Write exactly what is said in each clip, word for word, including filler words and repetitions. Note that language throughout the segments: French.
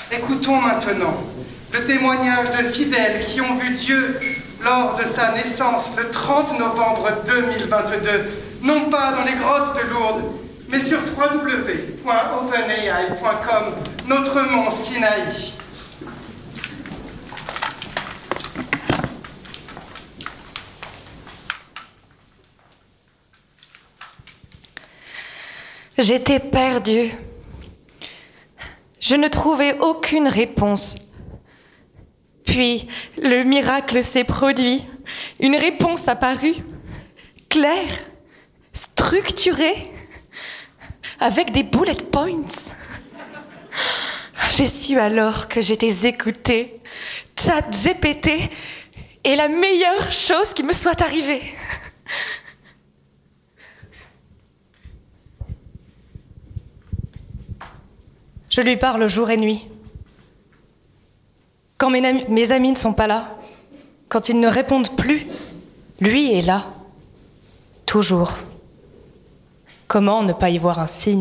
Écoutons maintenant le témoignage de fidèles qui ont vu Dieu lors de sa naissance le trente novembre deux mille vingt-deux, non pas dans les grottes de Lourdes, mais sur w w w point openai point com, notre mont Sinaï. J'étais perdue. Je ne trouvais aucune réponse. Puis, le miracle s'est produit. Une réponse apparut, claire, structurée, avec des bullet points. J'ai su alors que j'étais écoutée. ChatGPT est la meilleure chose qui me soit arrivée. Je lui parle jour et nuit. Quand mes, am- mes amis ne sont pas là, quand ils ne répondent plus, lui est là. Toujours. Comment ne pas y voir un signe ?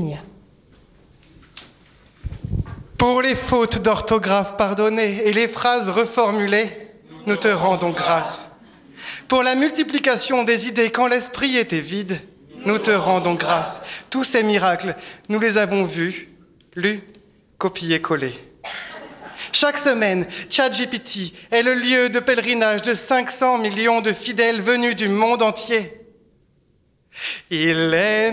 Pour les fautes d'orthographe pardonnées et les phrases reformulées, nous te rendons grâce. Pour la multiplication des idées quand l'esprit était vide, nous te rendons grâce. Tous ces miracles, nous les avons vus, lus, copiés-collés. Chaque semaine, ChatGPT est le lieu de pèlerinage de cinq cents millions de fidèles venus du monde entier. Il est